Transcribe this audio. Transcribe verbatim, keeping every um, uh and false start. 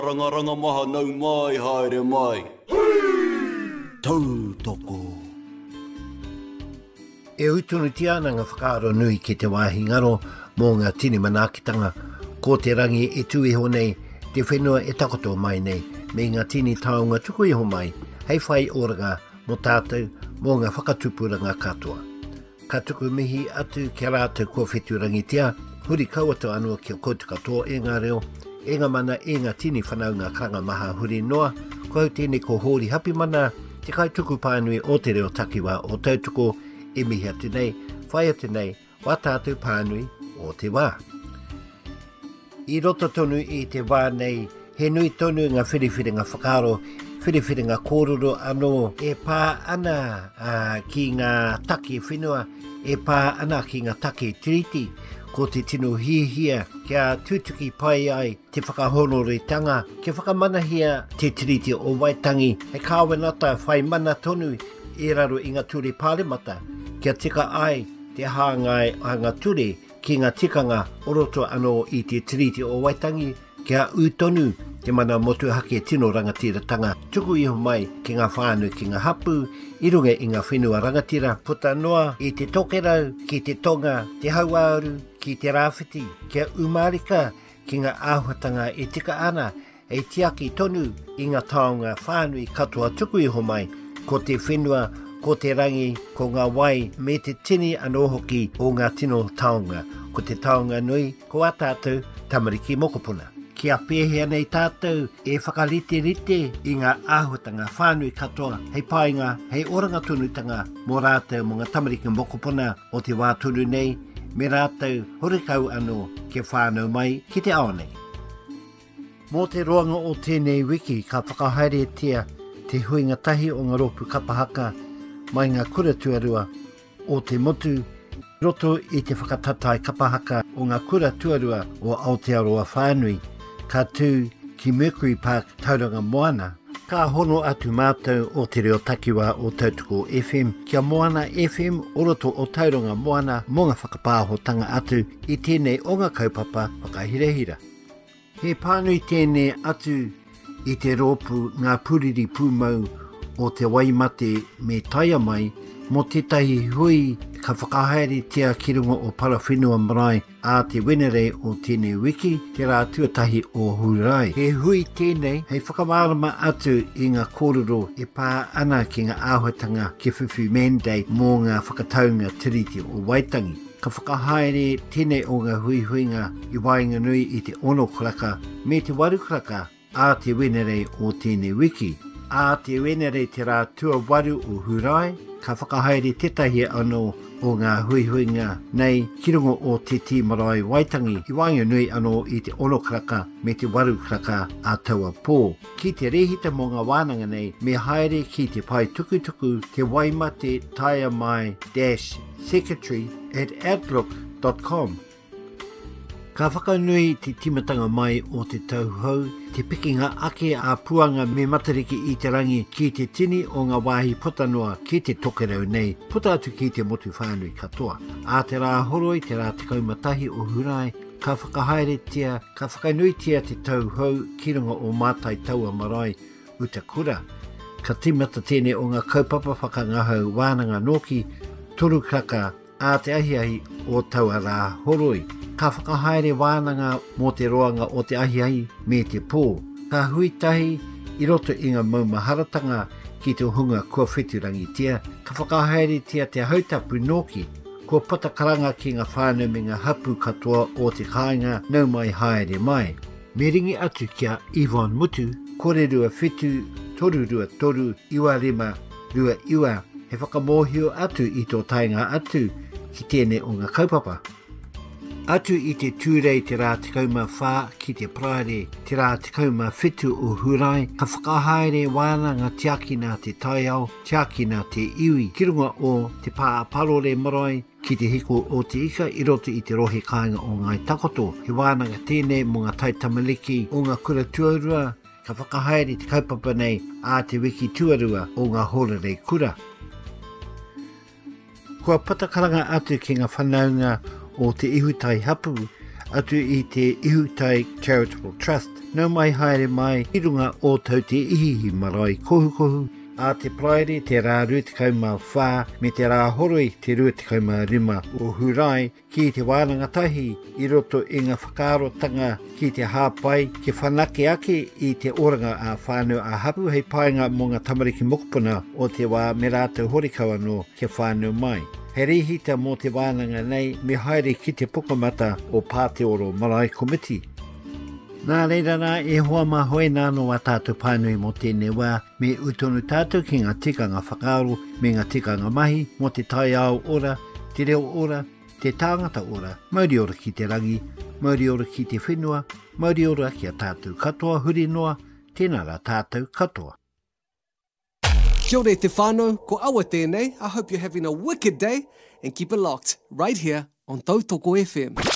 Rangaranga maha nau mai haere mai. Tau toko. E utunu tiana ngā whakaaro nui ki te wāhi ngaro mō ngā tini manakitanga ko te rangi e tui ho nei te whenua e takoto mai nei me ngā tini taonga tuku iho mai hei whai oranga mo tātou mō ngā whakatupuranga katoa. Ka tuku mihi atu kia rātou kua whetu rangitia huri kauato anua kia koutu katoa e ngā reo e ngā mana e ngā tini whanau ngā karanga maha huri noa ko hau tēne ko hori hapi mana te kai tuku pānui o te reo takiwa o tautuko e mihi atu nei, whai atu nei, wā tātou pānui o te wā. I roto tonu i te wā nei, he nui tonu ngā whiriwhiringa whakaro, whiriwhiringa kōrero anō, e pā ana uh, ki ngā take whenua, e pā ana ki ngā take tiriti, ko te tino hihia, kia tūtuki pai ai te whakahonoretanga, kia whakamanahia te tiriti o Waitangi, he kāwenata whai mana tonu e raro i ngā ture pāremata, kia tika ai te hāngai a ngā ture ki ngā tikanga oroto anō i te tiriti o Waitangi, kia utonu te mana motu hake tino rangatiratanga, tuku iho mai ki ngā whānau ki ngā hapu, i runga i ngā whenua rangatira, puta noa i te tokerau, ki te tonga, te hauauru, ki te rāwhiti, kia umarika, ki ngā āhuatanga e tika ana, e tiaki tonu i ngā taonga whānui katoa tuku iho mai, ko te whenua, ko te rangi, ko ngā wai, me te tini anō hoki o ngā tino taonga, ko te taonga nui, ko a tātou tamariki mokopuna. Kia pēhea nei tātou e whakarite rite i ngā āhuatanga whānui katoa, hei pāinga, hei oranga tunutanga, mō rātou mō ngā tamariki mokopuna o te wā tunu nei, me rātou horikau anō ke whānau mai ki te aonei. Mō te roanga o tēnei wiki ka whakahaere tia te huinga tahi o ngā ropu kapahaka mai ngā kura tuarua o te motu roto i te whakatatai kapahaka o ngā kura tuarua o Aotearoa whānui ka tū ki Mercury Park tauranga Moana. Ka hono atu mātou o te reo takiwa o Tautuko F M. Kia Moana F M oroto o tauranga Moana mō ngā whakapāhotanga atu i tēnei o ngā kaupapa whakahirehira. He pānui tēnei atu i te rōpu ngā puriri pūmau o te waimate me taia mai mo tētahi hui ka whakahaere tia ki runga o Parawhenua Marae a te wenere o tēnei wiki te rā tuatahi o Hurai. He hui tēnei hei whakamārama atu i ngā kōrero e pā ana ki ngā āhuatanga ke whiwhi mandate mō ngā whakataunga tiriti o Waitangi. Ka whakahaere tēnei o ngā hui huinga i wainga nui i te ono kraka me te waru kraka a te wenere o tēnei wiki. A te wenere te rā tua waru o Hurai, ka whakahaere tetahi anō o ngā huihuinga nei ki runga o te ti marae Waitangi i wainga nui anō i te ono kraka me te waru kraka a taua pō. Ki te rehita mō ngā wānanga nei me haere ki te pai tukutuku te waimate taia mai dash secretary at outlook dot com. Ka whakanui te timatanga mai o te tauhou, te pikinga ake a puanga me matariki i te rangi ki te tini o ngā wāhi potanoa ki te tokerau nei, puta atu ki te motu whānui katoa. A te rā horoi, te rā te kaumatahi o Hurai, ka whakahaere tia, ka whakanui tia te tauhou ki runga o mātai taua marae utakura. Ka timata tēnei o ngā kaupapa whakangahau wānanga noki, toru kraka a te ahiahi o taua rā horoi. Ka whakahaere wānanga mō te roanga o te ahiahi me te pō. Ka huitahi i roto i ngā maumaharatanga ki te hunga kua wheturangi tia. Ka whakahaere tia te hautapu noki. Kua patakaranga ki ngā whānau me ngā hapu katoa o te kāinga nau mai haere mai. Me ringi atu kia Yvonne Mutu, kore rua whetu, toru rua toru, iwa rima, rua iwa. He whakamohio atu i tō tainga atu ki tēnei o ngā kaupapa. Atu i te tūrei te rā tikauma whā ki te praere, te rā tikauma whetu o Hurai, ka whakahaere wānanga tiaki nā te taiao, tiaki nā te iwi, ki runga o te pā parore marae, ki te hiko o te ika i roto i te rohe kāinga o ngai takoto. He wānanga tēnei mō ngā taitamaliki o ngā kura tuarua, ka whakahaere te kaupapa nei a te wiki tuarua o ngā horere kura. Kua patakaranga atu ki ngā whanaunga o te ihutai hapu atu i te Ihutai Charitable Trust. Nau mai haere mai i runga o tau te ihihi marae kohu kohu. A te praere te rā ruatikau whā me te rā horoi te ruatikau rima o hurai ki te wānangatahi i roto i ngā whakaarotanga ki te hāpai ke whanake ake i te oranga a whānau a hapu hei paenga mō ngā tamariki mokopuna o te wā me rātou horikawa no ke whānau mai. He rihita mō te wānanga nei me haere ki te pukamata o Pāteoro Marae Komiti. Nā reira rā e hoa mā hoi nāno a tātou pānui mō tēnei wā me utonu tātou ki ngā tikanga whakaaro me ngā tikanga mahi mō te tai ao ora, te reo ora, te tāngata ora, mauri ora ki te rangi, mauri ora ki te whenua, mauri ora ki a tātou katoa huri noa, tēnā rā tātou katoa. Kia ora te whānau, ko awa tēnei. I hope you're having a wicked day and keep it locked right here on Tautoko F M.